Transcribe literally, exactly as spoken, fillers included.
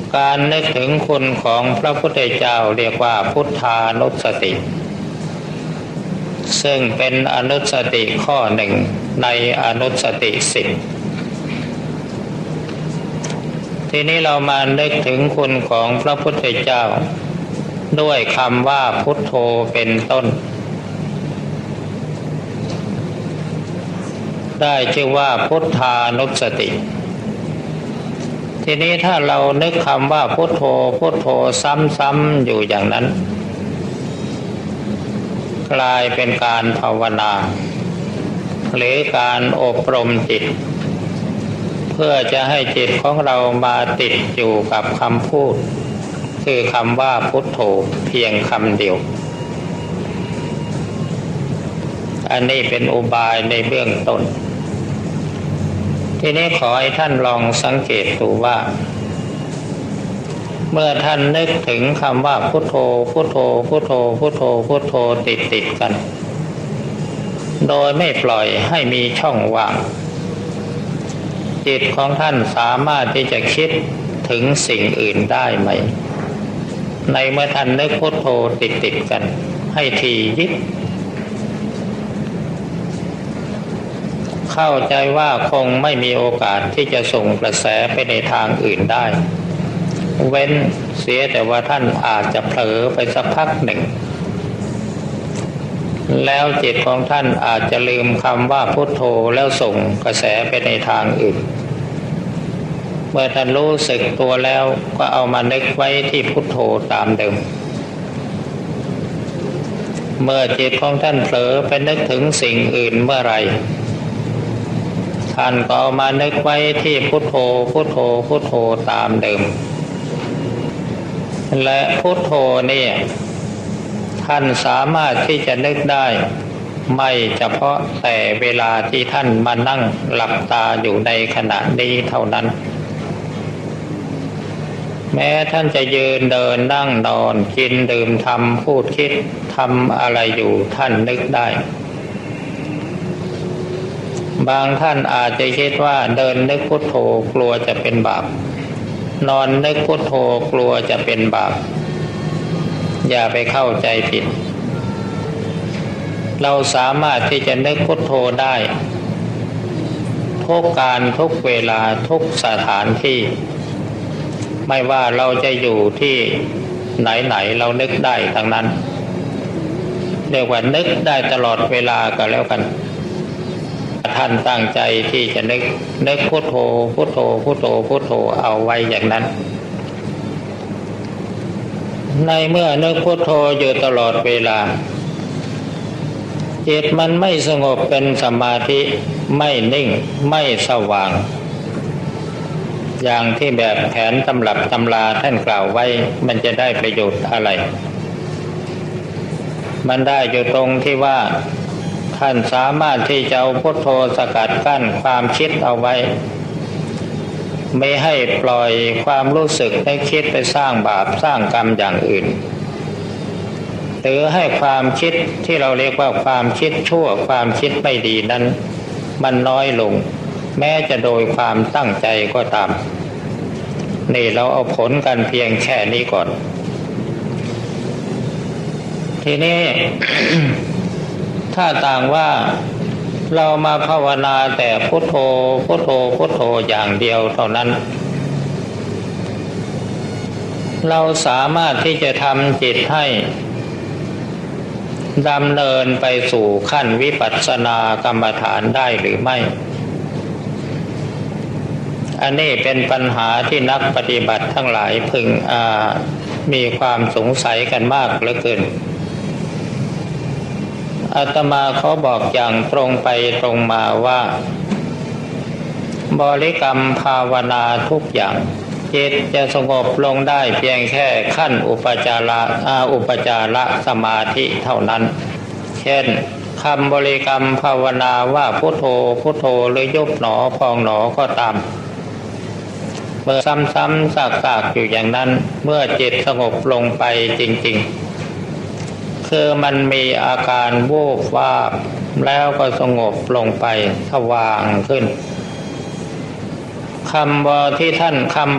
การนึกถึงคุณของพระพุทธเจ้าเรียกว่าพุทธานุสติซึ่งเป็นอนุสติข้อหนึ่งในอนุสติสิบทีนี้เรามานึกถึงคุณของพระพุทธเจ้าด้วยคำว่าพุทโธเป็นต้นได้ชื่อว่าพุทธานุสติทีนี้ถ้าเรานึกคำว่าพุทโธพุทโธซ้ำๆอยู่อย่างนั้นกลายเป็นการภาวนาหรือการอบรมจิตเพื่อจะให้จิตของเรามาติดอยู่กับคำพูดคือคำว่าพุทโธเพียงคำเดียวอันนี้เป็นอุบายในเบื้องต้นทีนี้ขอให้ท่านลองสังเกตดูว่าเมื่อท่านนึกถึงคำว่าพุทโธพุทโธพุทโธพุทโธพุทโธติดติดกันโดยไม่ปล่อยให้มีช่องว่างจิตของท่านสามารถที่จะคิดถึงสิ่งอื่นได้ไหมในเมื่อท่านนึกพุทโธติดติดกันให้ทียิบเข้าใจว่าคงไม่มีโอกาสที่จะส่งกระแสไปในทางอื่นได้เว้นเสียแต่ว่าท่านอาจจะเผลอไปสักพักหนึ่งแล้วจิตของท่านอาจจะลืมคำว่าพุทโธแล้วส่งกระแสไปในทางอื่นเมื่อท่านรู้สึกตัวแล้วก็เอามานึกไว้ที่พุทโธตามเดิมเมื่อจิตของท่านเผลอไปนึกถึงสิ่งอื่นเมื่อไรท่านก็เอามานึกไว้ที่พุทโธพุทโธพุทโธตามเดิมและพุทโธนี่ท่านสามารถที่จะนึกได้ไม่เฉพาะแต่เวลาที่ท่านมานั่งหลับตาอยู่ในขณะนี้เท่านั้นแม้ท่านจะยืนเดินนั่งนอนกินดื่มทำพูดคิดทำอะไรอยู่ท่านนึกได้บางท่านอาจจะคิดว่าเดินนึกพุทโธกลัวจะเป็นบาปนอนนึกพุทโธกลัวจะเป็นบาปอย่าไปเข้าใจผิดเราสามารถที่จะนึกพุทโธได้ทุกการทุกเวลาทุกสถานที่ไม่ว่าเราจะอยู่ที่ไหนๆเรานึกได้ทั้งนั้นเรียกว่านึกได้ตลอดเวลาก็แล้วกันท่านตั้งใจที่จะนึกนึกพุทโธพุทโธพุทโธพุทโธเอาไว้อย่างนั้นในเมื่อนึกพุทโธอยู่ตลอดเวลาจิตมันไม่สงบเป็นสมาธิไม่นิ่งไม่สว่างอย่างที่แบบแผนตำรับตำราท่านกล่าวไว้มันจะได้ประโยชน์อะไรมันได้อยู่ตรงที่ว่าท่านสามารถที่จะเอาพุทโธสกัดกั้นความคิดเอาไว้ไม่ให้ปล่อยความรู้สึกให้คิดไปสร้างบาปสร้างกรรมอย่างอื่นหรือให้ความคิดที่เราเรียกว่าความคิดชั่วความคิดไม่ดีนั้นมันน้อยลงแม้จะโดยความตั้งใจก็ตามนี่เราเอาผลกันเพียงแค่นี้ก่อนทีนี้ ถ้าต่างว่าเรามาภาวนาแต่พุทโธพุทโธพุทโธอย่างเดียวเท่านั้นเราสามารถที่จะทำจิตให้ดำเนินไปสู่ขั้นวิปัสสนากรรมฐานได้หรือไม่อันนี้เป็นปัญหาที่นักปฏิบัติทั้งหลายพึงมีความสงสัยกันมากเหลือเกินอาตมาเขาบอกอย่างตรงไปตรงมาว่าบริกรรมภาวนาทุกอย่างจิตจะสงบลงได้เพียงแค่ขั้นอุปจาระอาอุปจารสมาธิเท่านั้นเช่นคำบริกรรมภาวนาว่าพุทโธพุทโธหรือยุบหนอพองหนอก็ตามเมื่อซ้ำๆซากๆอยู่อย่างนั้นเมื่อจิตสงบลงไปจริงๆคือมันมีอาการวูบวาบแล้วก็สงบลงไปสว่างขึ้นคำว่าที่ท่านคำ